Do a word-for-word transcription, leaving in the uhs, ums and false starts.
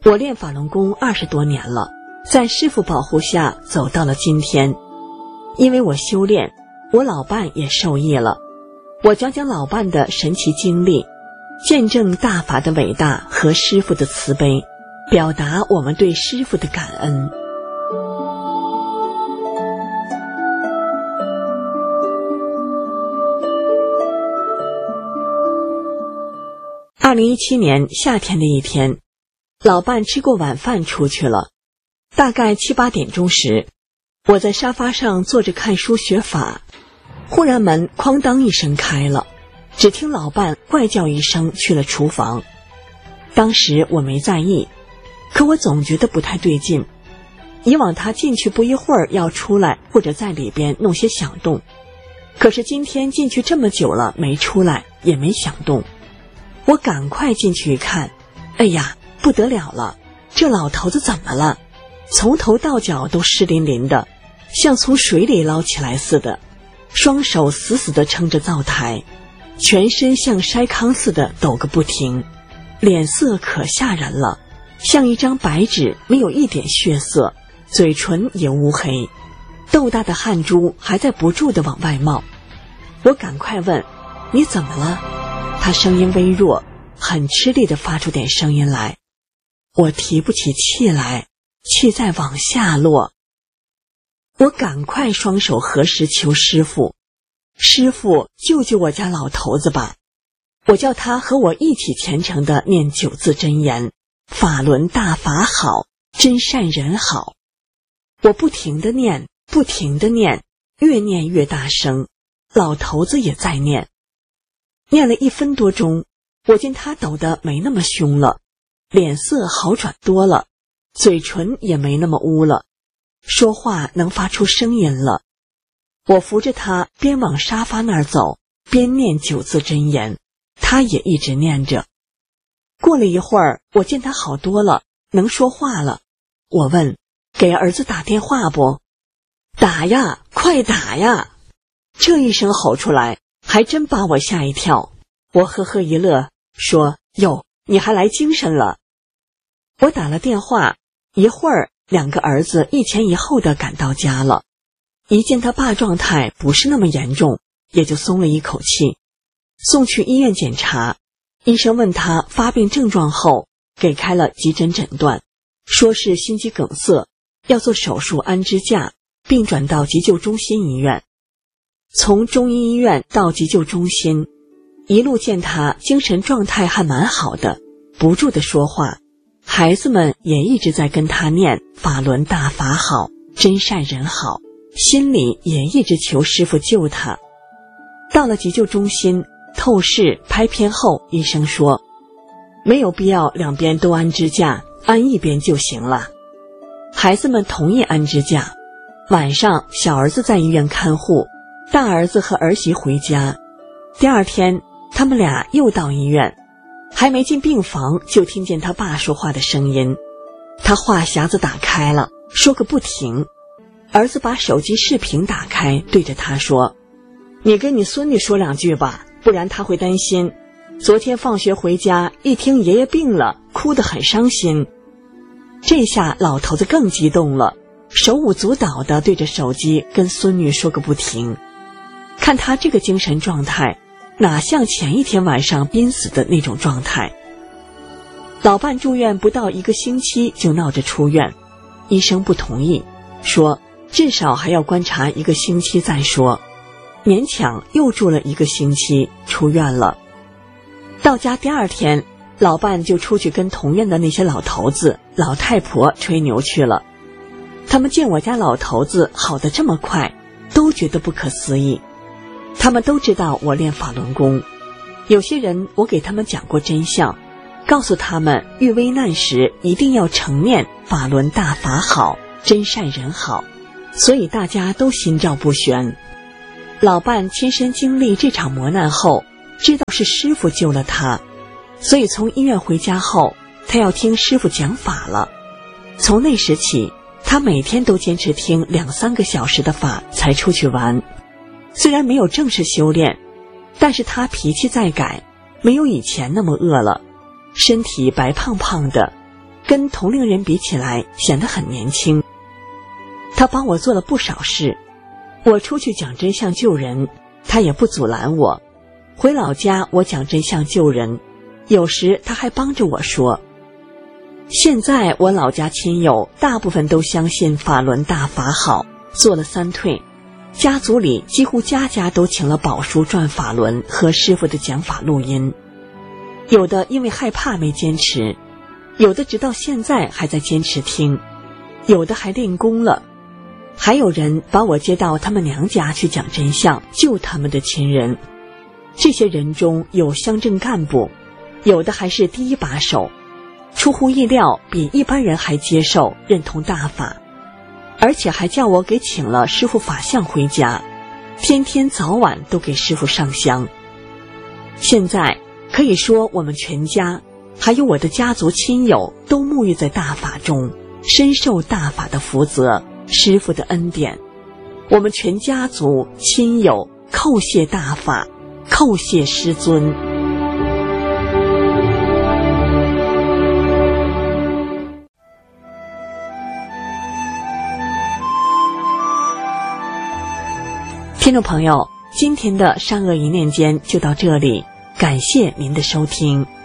我练法轮功二十多年了，在师父保护下走到了今天。因为我修炼，我老伴也受益了。我讲讲老伴的神奇经历，见证大法的伟大和师父的慈悲，表达我们对师父的感恩。二零一七年夏天的一天，老伴吃过晚饭出去了。大概七八点钟时，我在沙发上坐着看书学法，忽然门哐当一声开了，只听老伴怪叫一声去了厨房。当时我没在意，可我总觉得不太对劲。以往他进去不一会儿要出来，或者在里边弄些响动，可是今天进去这么久了没出来，也没响动。我赶快进去一看，哎呀，不得了了，这老头子怎么了？从头到脚都湿淋淋的，像从水里捞起来似的，双手死死地撑着灶台，全身像筛糠似的抖个不停，脸色可吓人了，像一张白纸，没有一点血色，嘴唇也乌黑，豆大的汗珠还在不住地往外冒。我赶快问，你怎么了？他声音微弱，很吃力地发出点声音来。我提不起气来，气在往下落。我赶快双手合十求师父，师父救救我家老头子吧！我叫他和我一起虔诚地念九字真言：法轮大法好，真善人好。我不停地念，不停地念，越念越大声，老头子也在念。念了一分多钟，我见他抖得没那么凶了，脸色好转多了，嘴唇也没那么污了，说话能发出声音了。我扶着他边往沙发那儿走，边念九字真言，他也一直念着。过了一会儿，我见他好多了，能说话了。我问，给儿子打电话不？打呀，快打呀！这一声吼出来，还真把我吓一跳。我呵呵一乐，说，哟，你还来精神了。我打了电话，一会儿两个儿子一前一后的赶到家了，一见他爸状态不是那么严重，也就松了一口气。送去医院检查，医生问他发病症状后，给开了急诊诊断，说是心肌梗塞，要做手术安支架，并转到急救中心医院。从中医医院到急救中心，一路见他精神状态还蛮好的，不住地说话，孩子们也一直在跟他念法轮大法好，真善人好，心里也一直求师父救他。到了急救中心，透视拍片后，医生说没有必要两边都安支架，安一边就行了。孩子们同意安支架。晚上小儿子在医院看护，大儿子和儿媳回家。第二天他们俩又到医院，还没进病房就听见他爸说话的声音，他话匣子打开了，说个不停。儿子把手机视频打开，对着他说，你跟你孙女说两句吧，不然他会担心。昨天放学回家，一听爷爷病了，哭得很伤心。这下老头子更激动了，手舞足蹈地对着手机跟孙女说个不停。看他这个精神状态，哪像前一天晚上濒死的那种状态。老伴住院不到一个星期就闹着出院，医生不同意，说至少还要观察一个星期再说，勉强又住了一个星期，出院了。到家第二天，老伴就出去跟同院的那些老头子老太婆吹牛去了。他们见我家老头子好得这么快，都觉得不可思议。他们都知道我练法轮功，有些人我给他们讲过真相，告诉他们遇危难时一定要诚念法轮大法好，真善人好，所以大家都心照不宣。老伴亲身经历这场磨难后，知道是师父救了他，所以从医院回家后，他要听师父讲法了。从那时起，他每天都坚持听两三个小时的法才出去玩。虽然没有正式修炼，但是他脾气在改，没有以前那么恶了，身体白胖胖的， 跟同龄人比起来显得很年轻。他帮我做了不少事，我出去讲真相救人，他也不阻拦我。回老家我讲真相救人，有时他还帮着我说。现在我老家亲友大部分都相信法轮大法好，做了三退，家族里几乎家家都请了宝叔转法轮和师父的讲法录音，有的因为害怕没坚持，有的直到现在还在坚持听，有的还练功了，还有人把我接到他们娘家去讲真相，救他们的亲人。这些人中有乡镇干部，有的还是第一把手，出乎意料比一般人还接受认同大法，而且还叫我给请了师父法相回家，天天早晚都给师父上香。现在可以说我们全家还有我的家族亲友都沐浴在大法中，深受大法的福泽，师父的恩典。我们全家族亲友叩谢大法，叩谢师尊。听众朋友，今天的善恶一念间就到这里，感谢您的收听。